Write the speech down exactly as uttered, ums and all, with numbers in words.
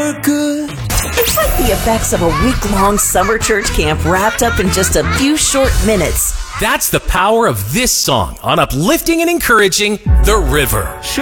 we're good. It's like the effects of a week-long summer church camp wrapped up in just a few short minutes. That's the power of this song on uplifting and encouraging The River.